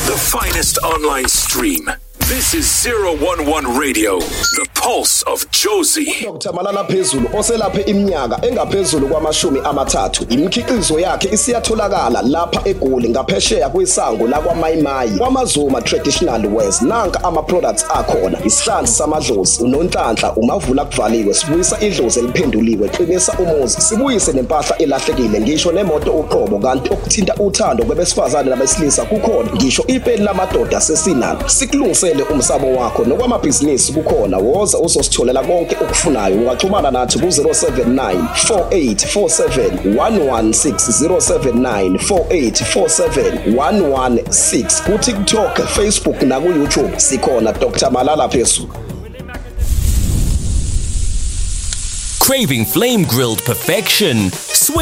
The finest online stream. This is 011 Radio, the pulse of Jozi. Dr. Malala Phezulu oselaphe iminyaka engaphezulu kwama-30. Imikhiqizo yakhe isiyatholakala lapha eGoli ngaphesheya kwisango lakwaMayimayi. KwaMazuma Traditional Wares nanka ama-products akhona. Isihlanzi samadlozi, unonhlanhla, umavula kuvaliwe, sibuyisa idlozi eliphenduliwe, qinisa umuzi, sibuyise nempahla elahlekile, ngisho nemoto uqobo, kanti okuthinta uthando kwabesifazane nabesilisa kukhona. Ngisho ipeni lamadoda sesinalo. Sikulungisele umsamo wakho nokwamabhizinisi kukhona. Woza uzositholela konke okufunayo. Ungaxhumana nathi ku-079 4847 116 079 4847 116 ku-TikTok, Facebook naku-YouTube sikhona Dr. Malala Phezulu. Craving flame grilled perfection?